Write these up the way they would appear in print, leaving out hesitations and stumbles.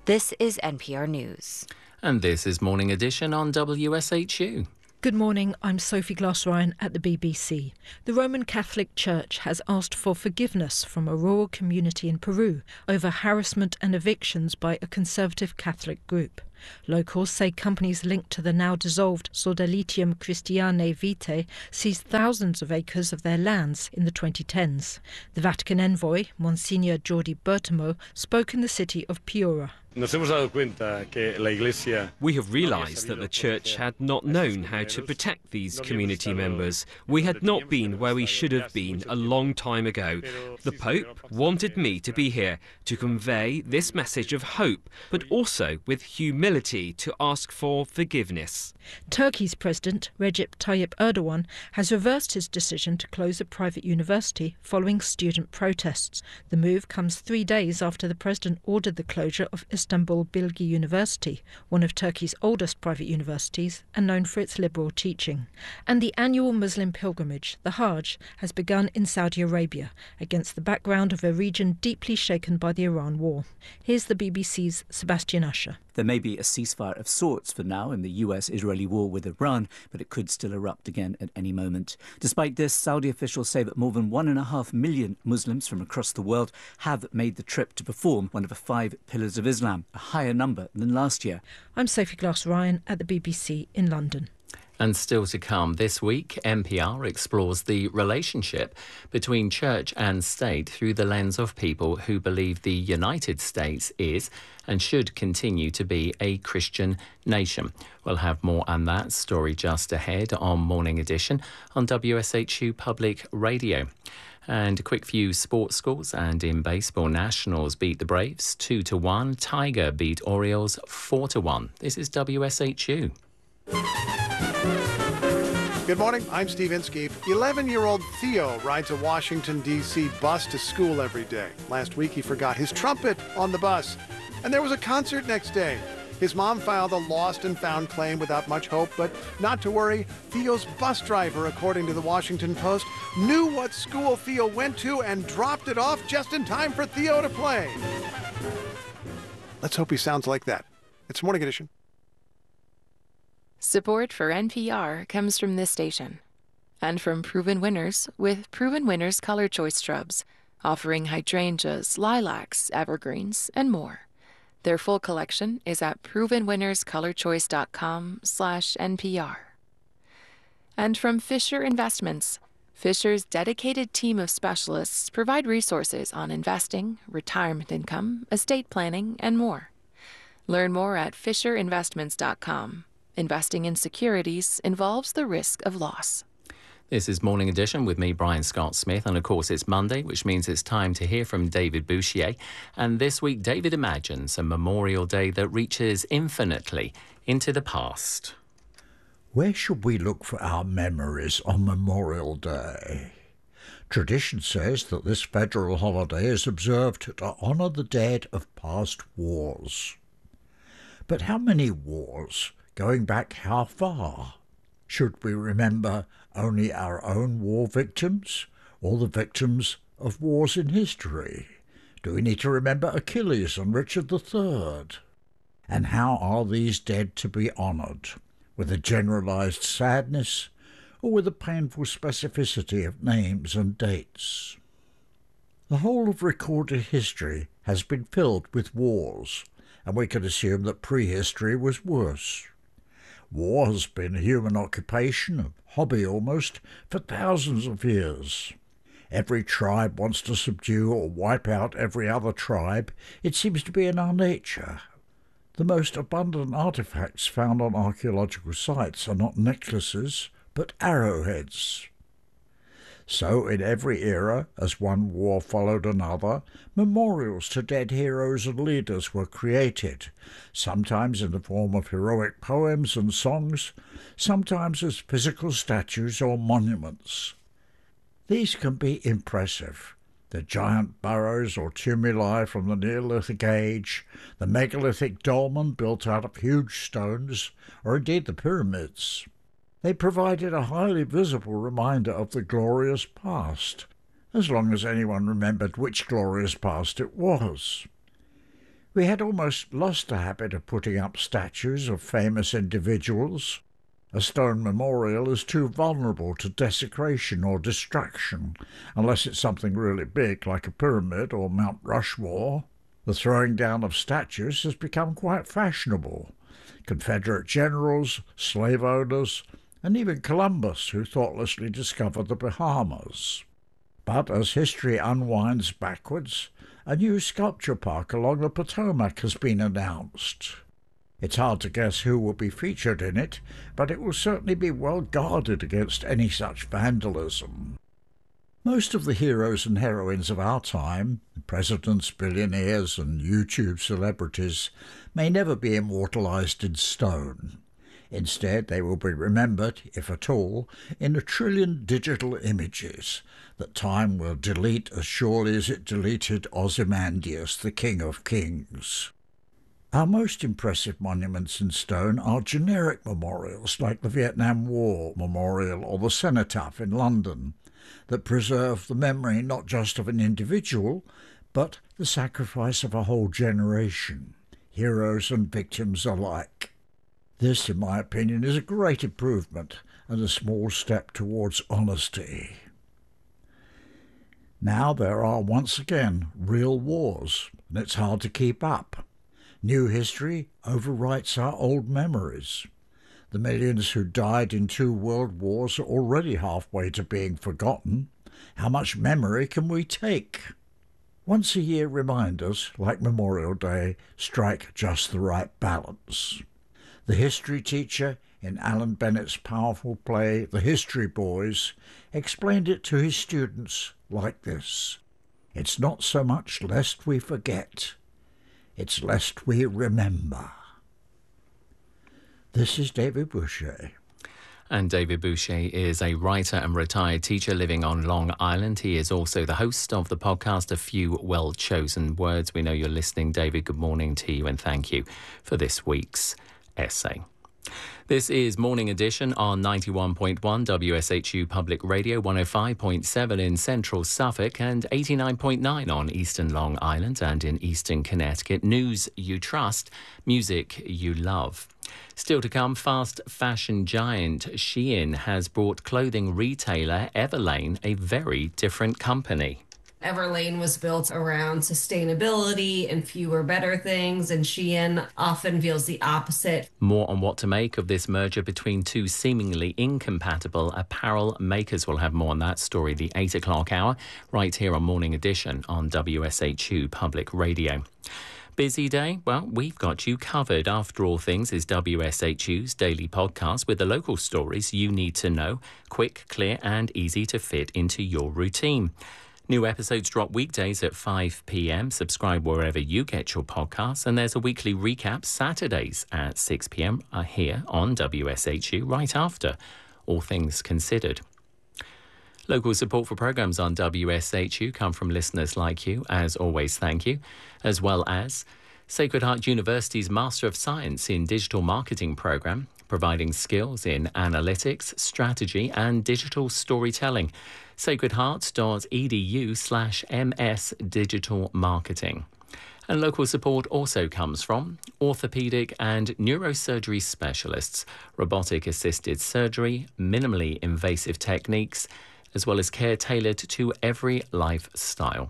This is NPR News. And this is Morning Edition on WSHU. Good morning, I'm Sophie Glass-Ryan at the BBC. The Roman Catholic Church has asked for forgiveness from a rural community in Peru over harassment and evictions by a conservative Catholic group. Locals say companies linked to the now dissolved Sodalitium Christianae Vitae seized thousands of acres of their lands in the 2010s. The Vatican envoy, Monsignor Jordi Bertamo, spoke in the city of Piura. We have realised that the Church had not known how to protect these community members. We had not been where we should have been a long time ago. The Pope wanted me to be here to convey this message of hope, but also with humility to ask for forgiveness. Turkey's President, Recep Tayyip Erdogan, has reversed his decision to close a private university following student protests. The move comes 3 days after the president ordered the closure of Istanbul Bilgi University, one of Turkey's oldest private universities and known for its liberal teaching. And the annual Muslim pilgrimage, the Hajj, has begun in Saudi Arabia against the background of a region deeply shaken by the Iran war. Here's the BBC's Sebastian Usher. There may be a ceasefire of sorts for now in the US-Israeli war with Iran, but it could still erupt again at any moment. Despite this, Saudi officials say that more than 1.5 million Muslims from across the world have made the trip to perform one of the 5 pillars of Islam, a higher number than last year. I'm Sophie Glass-Ryan at the BBC in London. And still to come this week, NPR explores the relationship between church and state through the lens of people who believe the United States is and should continue to be a Christian nation. We'll have more on that story just ahead on Morning Edition on WSHU Public Radio. And a quick few sports scores, and in baseball, Nationals beat the Braves 2-1. Tiger beat Orioles 4-1. This is WSHU. Good morning, I'm Steve Inskeep. 11-year-old Theo rides a Washington, D.C. bus to school every day. Last week, he forgot his trumpet on the bus, and there was a concert next day. His mom filed a lost and found claim without much hope, but not to worry. Theo's bus driver, according to the Washington Post, knew what school Theo went to and dropped it off just in time for Theo to play. Let's hope he sounds like that. It's Morning Edition. Support for NPR comes from this station and from Proven Winners with Proven Winners Color Choice Shrubs, offering hydrangeas, lilacs, evergreens, and more. Their full collection is at provenwinnerscolorchoice.com/NPR. And from Fisher Investments. Fisher's dedicated team of specialists provide resources on investing, retirement income, estate planning, and more. Learn more at fisherinvestments.com. Investing in securities involves the risk of loss. This is Morning Edition with me, Brian Scott Smith, and of course it's Monday, which means it's time to hear from David Bouchier. And this week, David imagines a Memorial Day that reaches infinitely into the past. Where should we look for our memories on Memorial Day? Tradition says that this federal holiday is observed to honour the dead of past wars. But how many wars? Going back how far? Should we remember only our own war victims or the victims of wars in history? Do we need to remember Achilles and Richard III? And how are these dead to be honoured? With a generalised sadness or with a painful specificity of names and dates? The whole of recorded history has been filled with wars, and we can assume that prehistory was worse. War has been a human occupation, a hobby almost, for thousands of years. Every tribe wants to subdue or wipe out every other tribe. It seems to be in our nature. The most abundant artefacts found on archaeological sites are not necklaces, but arrowheads. So in every era, as one war followed another, memorials to dead heroes and leaders were created, sometimes in the form of heroic poems and songs, sometimes as physical statues or monuments. These can be impressive. The giant burrows or tumuli from the Neolithic age, the megalithic dolmen built out of huge stones, or indeed the pyramids. They provided a highly visible reminder of the glorious past, as long as anyone remembered which glorious past it was. We had almost lost the habit of putting up statues of famous individuals. A stone memorial is too vulnerable to desecration or destruction, unless it's something really big like a pyramid or Mount Rushmore. The throwing down of statues has become quite fashionable. Confederate generals, slave owners, and even Columbus, who thoughtlessly discovered the Bahamas. But as history unwinds backwards, a new sculpture park along the Potomac has been announced. It's hard to guess who will be featured in it, but it will certainly be well guarded against any such vandalism. Most of the heroes and heroines of our time, presidents, billionaires and YouTube celebrities, may never be immortalised in stone. Instead, they will be remembered, if at all, in 1 trillion digital images that time will delete as surely as it deleted Ozymandias, the King of Kings. Our most impressive monuments in stone are generic memorials like the Vietnam War Memorial or the Cenotaph in London, that preserve the memory not just of an individual, but the sacrifice of a whole generation, heroes and victims alike. This, in my opinion, is a great improvement and a small step towards honesty. Now there are once again real wars, and it's hard to keep up. New history overwrites our old memories. The millions who died in 2 world wars are already halfway to being forgotten. How much memory can we take? Once-a-year reminders, like Memorial Day, strike just the right balance. The history teacher in Alan Bennett's powerful play The History Boys explained it to his students like this. It's not so much lest we forget, it's lest we remember. This is David Boucher. And David Boucher is a writer and retired teacher living on Long Island. He is also the host of the podcast A Few Well-Chosen Words. We know you're listening, David. Good morning to you and thank you for this week's essay. This is Morning Edition on 91.1 WSHU Public Radio, 105.7 in central Suffolk and 89.9 on eastern Long Island and in eastern Connecticut. News you trust, music you love. Still to come, fast fashion giant Shein has brought clothing retailer Everlane a very different company. Everlane was built around sustainability and fewer better things, and Shein often feels the opposite. More on what to make of this merger between two seemingly incompatible apparel makers. We'll have more on that story the 8 o'clock hour, right here on Morning Edition on WSHU Public Radio. Busy day? Well, we've got you covered. After All Things is WSHU's daily podcast with the local stories you need to know, quick, clear and easy to fit into your routine. New episodes drop weekdays at 5 p.m. Subscribe wherever you get your podcasts. And there's a weekly recap Saturdays at 6 p.m. here on WSHU, right after All Things Considered. Local support for programmes on WSHU come from listeners like you. As always, thank you. As well as Sacred Heart University's Master of Science in Digital Marketing programme, providing skills in analytics, strategy and digital storytelling. sacredheart.edu/MS Digital Marketing. And local support also comes from orthopaedic and neurosurgery specialists, robotic-assisted surgery, minimally invasive techniques, as well as care tailored to every lifestyle.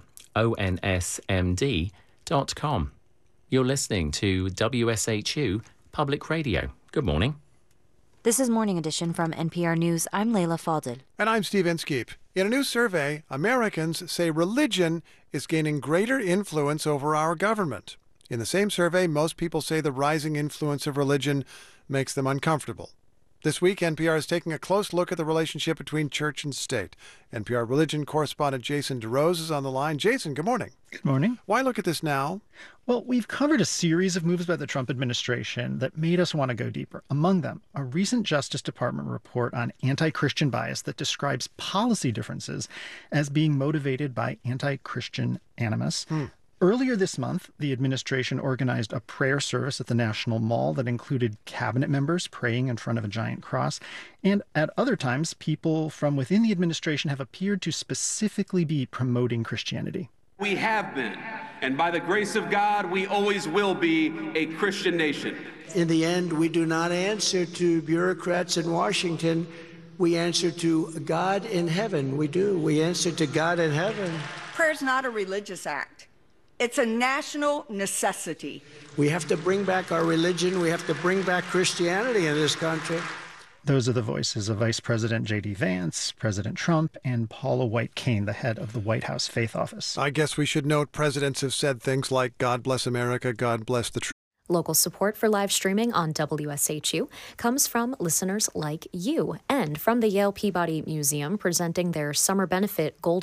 ONSMD.com. You're listening to WSHU Public Radio. Good morning. This is Morning Edition from NPR News. I'm Layla Faldil. And I'm Steve Inskeep. In a new survey, Americans say religion is gaining greater influence over our government. In the same survey, most people say the rising influence of religion makes them uncomfortable. This week, NPR is taking a close look at the relationship between church and state. NPR religion correspondent Jason DeRose is on the line. Jason, good morning. Good morning. Why look at this now? Well, we've covered a series of moves by the Trump administration that made us want to go deeper. Among them, a recent Justice Department report on anti-Christian bias that describes policy differences as being motivated by anti-Christian animus. Earlier this month, the administration organized a prayer service at the National Mall that included cabinet members praying in front of a giant cross. And at other times, people from within the administration have appeared to specifically be promoting Christianity. We have been And by the grace of God, we always will be a Christian nation. In the end, we do not answer to bureaucrats in Washington. We answer to God in heaven. We do. We answer to God in heaven. Prayer is not a religious act. It's a national necessity. We have to bring back our religion. We have to bring back Christianity in this country. Those are the voices of Vice President J.D. Vance, President Trump, and Paula White Cain, the head of the White House Faith Office. I guess we should note presidents have said things like, God bless America, God bless the truth. Local support for live streaming on WSHU comes from listeners like you and from the Yale Peabody Museum presenting their summer benefit Gold